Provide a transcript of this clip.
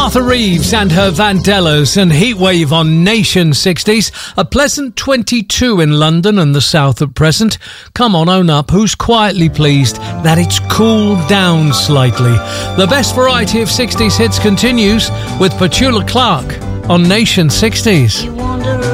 Martha Reeves and her Vandellas and Heatwave on Nation 60s. A pleasant 22 in London and the south at present. Come on, own up. Who's quietly pleased that it's cooled down slightly? The best variety of 60s hits continues with Petula Clark on Nation 60s.